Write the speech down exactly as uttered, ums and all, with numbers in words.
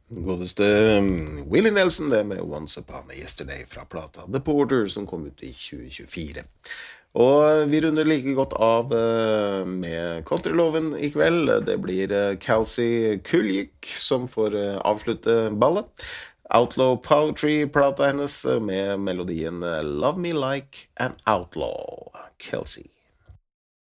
Godeste Willie Nelson, det med Once Upon a Yesterday fra plata The Porter, som kom ut i tjue tjuefire. Og vi runder like godt av med countryloven i kveld. Det blir Kelsey Kuljik som får avslutte ballet. Outlaw Poetry-plata hennes med melodien Love Me Like an Outlaw. Kelsey.